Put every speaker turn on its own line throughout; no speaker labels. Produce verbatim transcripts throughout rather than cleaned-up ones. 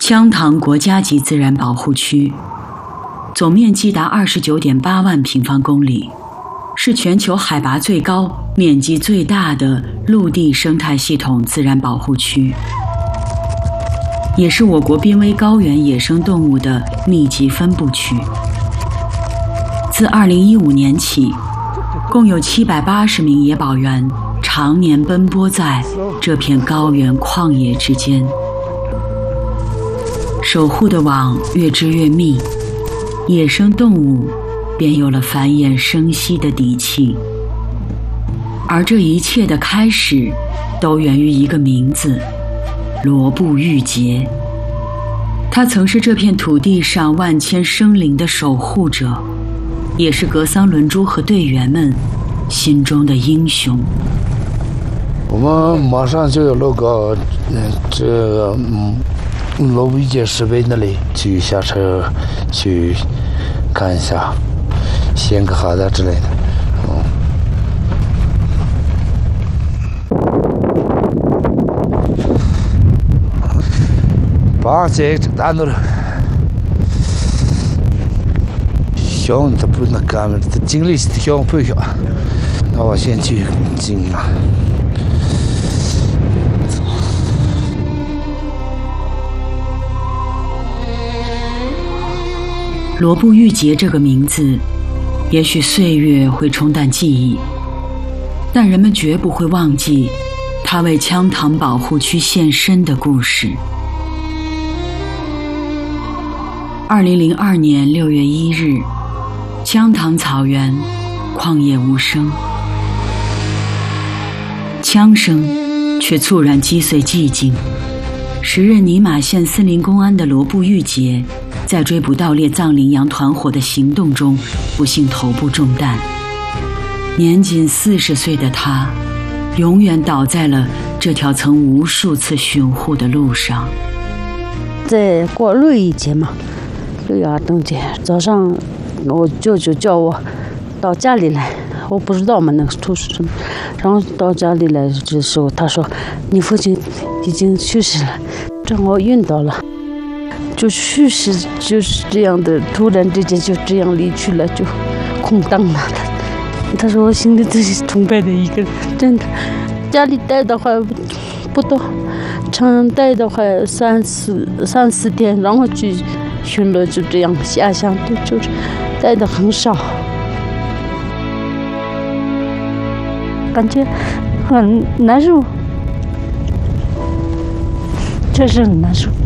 羌塘国家级自然保护区，总面积达二十九点八万平方公里，是全球海拔最高、面积最大的陆地生态系统自然保护区，也是我国濒危高原野生动物的密集分布区。自二零一五年起，共有七百八十名野保员常年奔波在这片高原旷野之间，守护的网越织越密，野生动物便有了繁衍生息的底气。而这一切的开始，都源于一个名字——罗布玉洁。他曾是这片土地上万千生灵的守护者，也是格桑伦猪和队员们心中的英雄。
我们马上就有路过，嗯，这个嗯，罗布玉洁石碑那里去下车去看一下，献个好的之类的。嗯。把这单独熊它不能干了，它精力是熊不小。那我先去精了。
罗布玉洁这个名字，也许岁月会冲淡记忆，但人们绝不会忘记他为羌塘保护区献身的故事。二零零二年六月一日，羌塘草原，旷野无声，枪声却猝然击碎寂静。时任尼玛县森林公安的罗布玉洁，在追捕盗猎藏羚羊团伙的行动中，不幸头部中弹。年仅四十岁的他，永远倒在了这条曾无数次巡护的路上。
在过六一节嘛，六一儿童节早上，我舅舅叫我到家里来，我不知道嘛那个图是什么，然后到家里来的时候，他说你父亲已经去世了，正好晕倒了。就去世就是这样的，突然之间就这样离去了，就空荡了。他说我心里最崇拜的一个人，真的。家里待的话不多，常待的话三四三四天，然后去巡逻，就这样下乡，就就是待的很少，感觉很难受，确实很难受。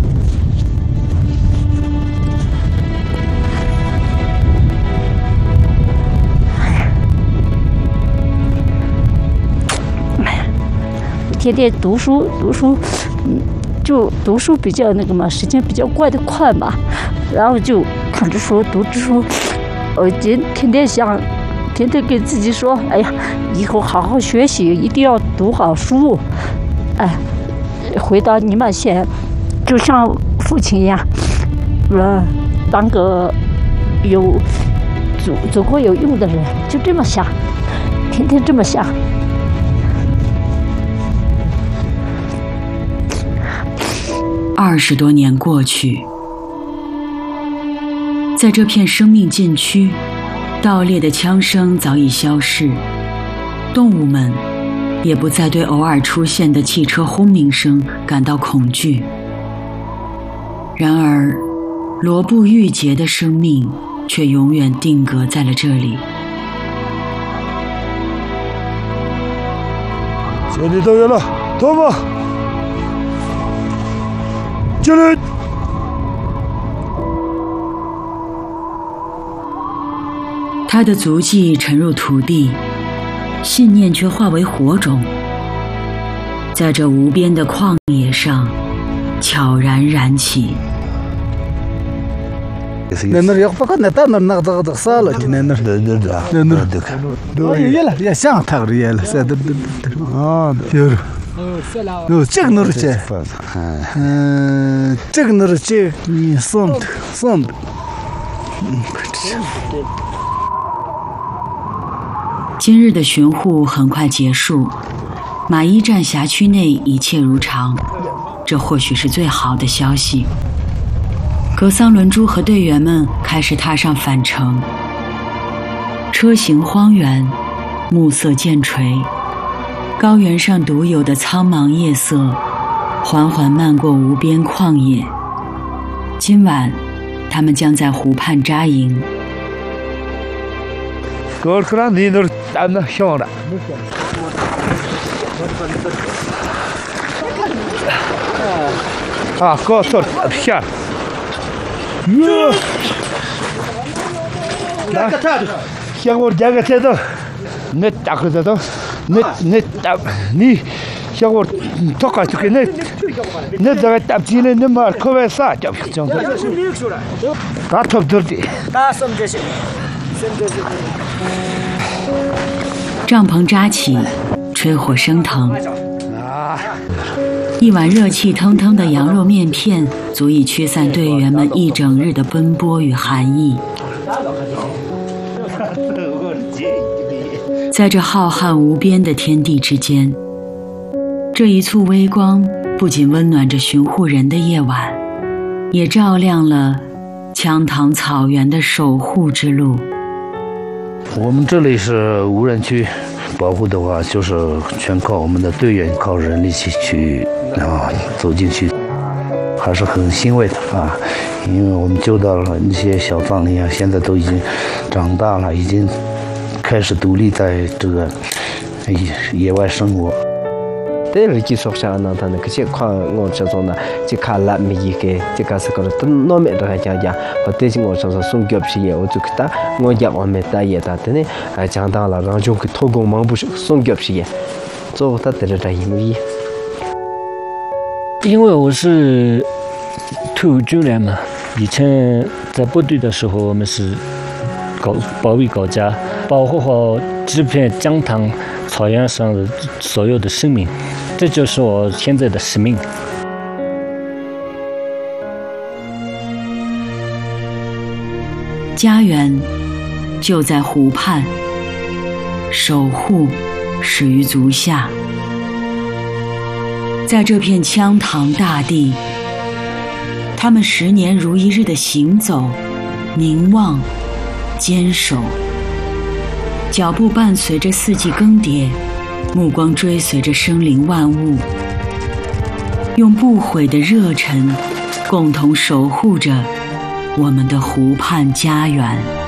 天天读书，读书，嗯，就读书比较那个嘛，时间比较过得快嘛，然后就看着书，读着书，我天天天想，天天给自己说，哎呀，以后好好学习，一定要读好书，哎，回到尼玛县，就像父亲一样，呃，当个有祖祖国有用的人，就这么想，天天这么想。
二十多年过去，在这片生命禁区，盗猎的枪声早已消逝，动物们也不再对偶尔出现的汽车轰鸣声感到恐惧。然而，罗布玉洁的生命却永远定格在了这里。
现在到远了，走吧。进来！
他的足迹沉入土地，信念却化为火种，在这无边的旷野上悄然燃起。
那那要不看那单那那个这个啥了，今天那是那那那那那也了也想他个也了，是的的啊，就是。哦，这个那是这，嗯，这个那是这，你送的送的，嗯，
今日的巡护很快结束，马依站辖区内一切如常，这或许是最好的消息。 格桑伦珠和队员们开始踏上返程。车行荒原，暮色渐垂，高原上独有的苍茫夜色缓缓漫过无边旷野。今晚他们将在湖畔扎营。
啊，高速下。来，像我这个车都，你打开这都，你你打你，像我多开就给你，你这个打起来你嘛可别傻叫，这样子。打头头的。打什么这些？
帐篷扎起，吹火升腾。一碗热气腾腾的羊肉面片，足以驱散队员们一整日的奔波与寒意。在这浩瀚无边的天地之间，这一簇微光不仅温暖着巡护人的夜晚，也照亮了羌塘草原的守护之路。
我们这里是无人区，保护的话就是全靠我们的队员，靠人力去去啊走进去，还是很欣慰的啊！因为我们救到了那些小藏羚啊，现在都已经长大了，已经开始独立在这个野外生活。
对了，技术上呢，他那个些矿我这种呢，就看了没一个，这个是个都那么多还讲讲，我对这我说说送给不是也，我就给他，我也我没打也打的呢，还讲到了，然后就给偷工忙不是送给不是也，做他得了这一米。
因为我是退伍军人嘛，以前在部队的时候，我们是搞保卫国家，保护好这片疆塘草原上的所有的生命，这就是我现在的使命。
家园就在湖畔，守护始于足下。在这片羌塘大地，他们十年如一日的行走、凝望、坚守，脚步伴随着四季更迭，目光追随着生灵万物，用不悔的热忱，共同守护着我们的湖畔家园。